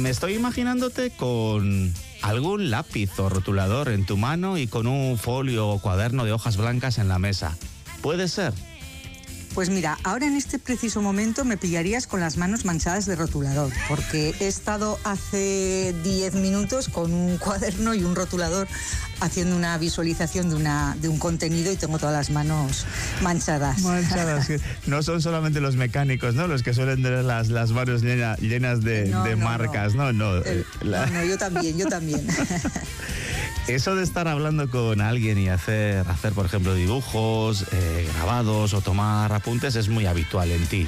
Me estoy imaginándote con algún lápiz o rotulador en tu mano y con un folio o cuaderno de hojas blancas en la mesa. ¿Puede ser? Pues mira, ahora en este preciso momento me pillarías con las manos manchadas de rotulador, porque he estado hace 10 minutos con un cuaderno y un rotulador haciendo una visualización de un contenido y tengo todas las manos manchadas. Manchadas, no son solamente los mecánicos, ¿no? Los que suelen tener las manos llenas de marcas, ¿no? No, yo también. Eso de estar hablando con alguien y hacer por ejemplo, dibujos, grabados o tomar apuntes es muy habitual en ti.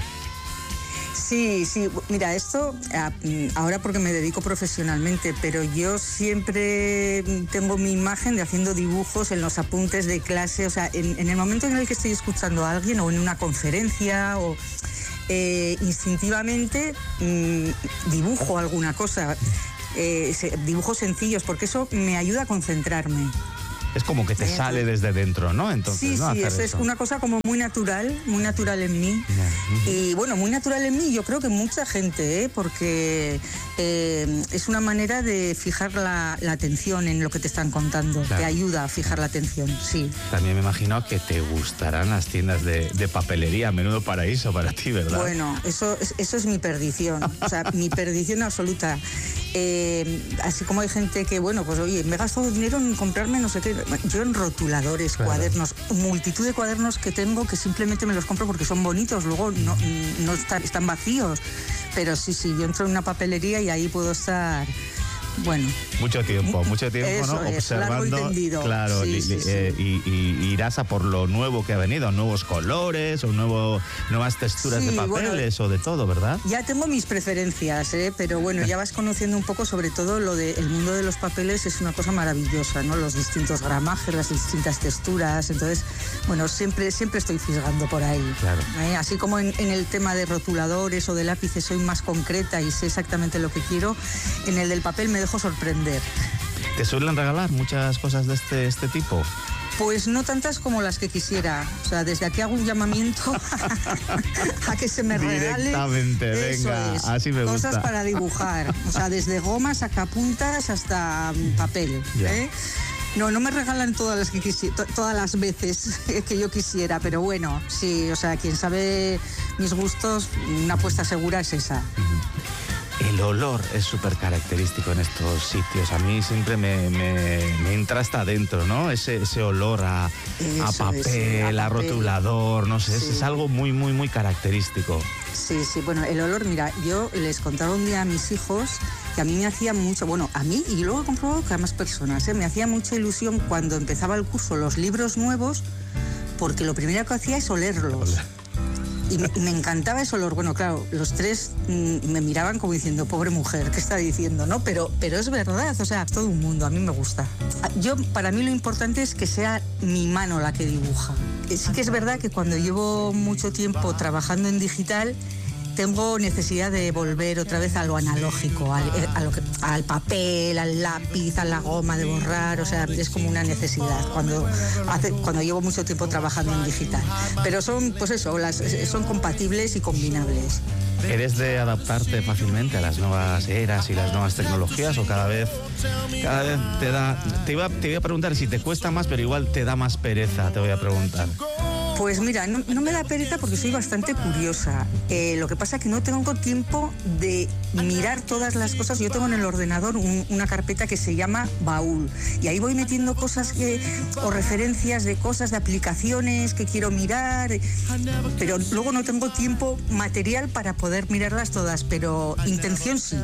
Sí, mira, esto ahora porque me dedico profesionalmente, pero yo siempre tengo mi imagen de haciendo dibujos en los apuntes de clase, o sea, en el momento en el que estoy escuchando a alguien o en una conferencia o instintivamente dibujo alguna cosa. Dibujos sencillos, porque eso me ayuda a concentrarme. Es como que te sale desde dentro, ¿no? Entonces, sí, es una cosa como muy natural en mí. Y bueno, muy natural en mí, yo creo que mucha gente, porque es una manera de fijar la atención en lo que te están contando. Claro. Te ayuda a fijar la atención, sí. También me imagino que te gustarán las tiendas de papelería, menudo paraíso para ti, ¿verdad? Bueno, eso es mi perdición, o sea, mi perdición absoluta. Así como hay gente que, bueno, pues oye, me he gastado dinero en comprarme no sé qué. Yo en rotuladores, claro, cuadernos, multitud de cuadernos que tengo que simplemente me los compro porque son bonitos, luego no están vacíos. Pero sí, yo entro en una papelería y ahí puedo estar... Bueno, mucho tiempo, eso ¿no? Es, observando, claro, sí. Y irás a por lo nuevo que ha venido, nuevos colores o nuevas texturas de papeles, o de todo, ¿verdad? Ya tengo mis preferencias, pero bueno, ya vas conociendo un poco, sobre todo el mundo de los papeles es una cosa maravillosa, ¿no? Los distintos gramajes, las distintas texturas, entonces, bueno, siempre estoy fisgando por ahí. Claro. Así como en el tema de rotuladores o de lápices soy más concreta y sé exactamente lo que quiero, en el del papel me dejo sorprender. ¿Te suelen regalar muchas cosas de este tipo? Pues no tantas como las que quisiera. O sea, desde aquí hago un llamamiento a que se me regale. Directamente, venga, así me gusta. Cosas para dibujar. O sea, desde gomas, sacapuntas hasta papel. Yeah. No me regalan todas las veces que yo quisiera, pero bueno, sí, o sea, quien sabe mis gustos, una apuesta segura es esa. El olor es súper característico en estos sitios. A mí siempre me entra hasta adentro, ¿no? Ese olor a papel, a rotulador, no sé, sí. Es algo muy, muy, muy característico. Sí, bueno, el olor, mira, yo les contaba un día a mis hijos que a mí me hacía mucho, bueno, a mí y luego he comprobado que a más personas, me hacía mucha ilusión cuando empezaba el curso los libros nuevos, porque lo primero que hacía es olerlos. Y me encantaba ese olor. Bueno, claro, los tres me miraban como diciendo, pobre mujer, ¿qué está diciendo? ¿No? Pero es verdad, o sea, todo un mundo, a mí me gusta. Para mí lo importante es que sea mi mano la que dibuja. Sí que es verdad que cuando llevo mucho tiempo trabajando en digital, tengo necesidad de volver otra vez a lo analógico, al papel, al lápiz, a la goma de borrar, o sea, es como una necesidad cuando llevo mucho tiempo trabajando en digital. Pero son, pues eso, son compatibles y combinables. ¿Eres de adaptarte fácilmente a las nuevas eras y las nuevas tecnologías o cada vez te da... Te iba a preguntar si te cuesta más, pero igual te da más pereza, te voy a preguntar. Pues mira, no me da pereza porque soy bastante curiosa. Lo que pasa es que no tengo tiempo de mirar todas las cosas. Yo tengo en el ordenador una carpeta que se llama baúl y ahí voy metiendo cosas o referencias de cosas, de aplicaciones que quiero mirar, pero luego no tengo tiempo material para poder mirarlas todas, pero intención sí,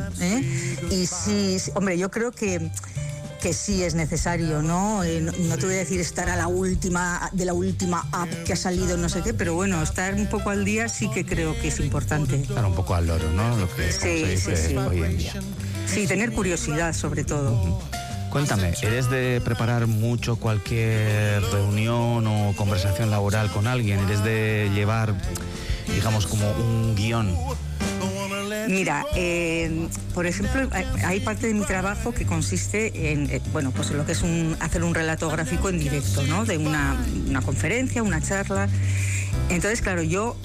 Y sí, hombre, yo creo que sí es necesario, ¿no? No te voy a decir estar a la última app que ha salido, no sé qué, pero bueno, estar un poco al día sí que creo que es importante. Estar un poco al loro, ¿no? Lo que se dice hoy en día. Sí, tener curiosidad sobre todo. Cuéntame, ¿eres de preparar mucho cualquier reunión o conversación laboral con alguien? ¿Eres de llevar, digamos, como un guión? Mira, por ejemplo, hay parte de mi trabajo que consiste en, pues en lo que es hacer un relato gráfico en directo, ¿no? De una conferencia, una charla. Entonces, claro, yo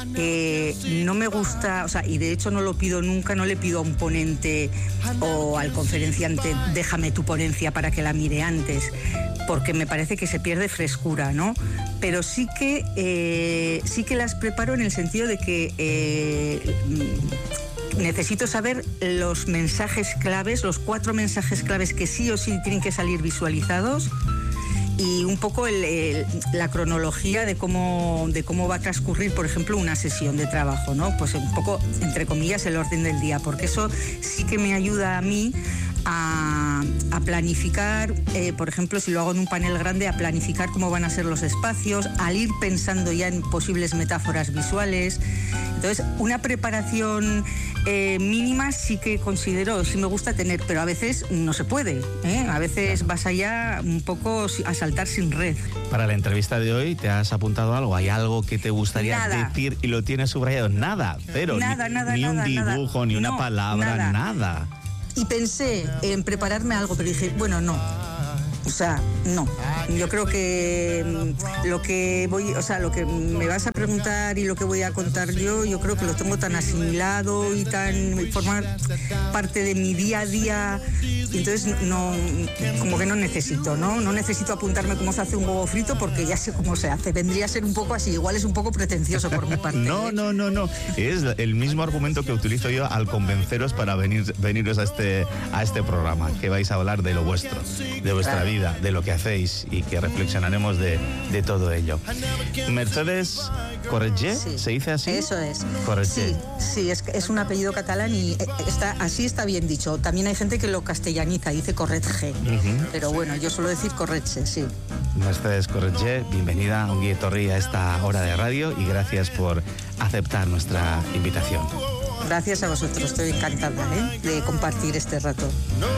no me gusta, o sea, y de hecho no lo pido nunca, no le pido a un ponente o al conferenciante, déjame tu ponencia para que la mire antes, porque me parece que se pierde frescura, ¿no? Pero sí que las preparo en el sentido de que necesito saber los mensajes claves, los 4 mensajes claves que sí o sí tienen que salir visualizados, y un poco la cronología de cómo va a transcurrir, por ejemplo, una sesión de trabajo, ¿no? Pues un poco, entre comillas, el orden del día, porque eso sí que me ayuda a mí a planificar, por ejemplo, si lo hago en un panel grande, a planificar cómo van a ser los espacios, al ir pensando ya en posibles metáforas visuales. Entonces, una preparación mínima sí que considero, sí me gusta tener, pero a veces no se puede, ¿eh? A veces vas allá un poco a saltar sin red. Para la entrevista de hoy, ¿te has apuntado algo? ¿Hay algo que te gustaría decir y lo tienes subrayado? Nada, cero. Ni un dibujo, ni una palabra, nada. Y pensé en prepararme algo, pero dije, bueno, no. O sea, no. Yo creo que lo que me vas a preguntar y lo que voy a contar yo creo que lo tengo tan asimilado y formar parte de mi día a día. Y entonces no, como que no necesito apuntarme cómo se hace un huevo frito, porque ya sé cómo se hace. Vendría a ser un poco así, igual es un poco pretencioso por mi parte. No. Es el mismo argumento que utilizo yo al convenceros para veniros a este programa, que vais a hablar de lo vuestro, de vuestra vida, de lo que hacéis, y que reflexionaremos de todo ello. Mercedes Corretger, sí. ¿Se dice así? Eso es. Corretger. Sí, es un apellido catalán y así está bien dicho. También hay gente que lo castellaniza, dice Corretger. Pero bueno, yo suelo decir Corretger, sí. Mercedes Corretger, bienvenida a Ongi Etorri a esta hora de radio, y gracias por aceptar nuestra invitación. Gracias a vosotros, estoy encantada de compartir este rato.